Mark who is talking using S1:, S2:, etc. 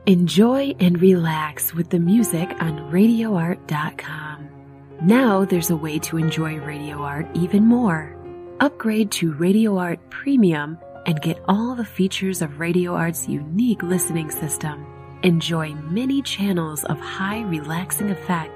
S1: Enjoy and relax with the music on RadioArt.com. Now there's a way to enjoy Radio Art even more. Upgrade to Radio Art Premium and get all the features of Radio Art's unique listening system. Enjoy many channels of high relaxing effects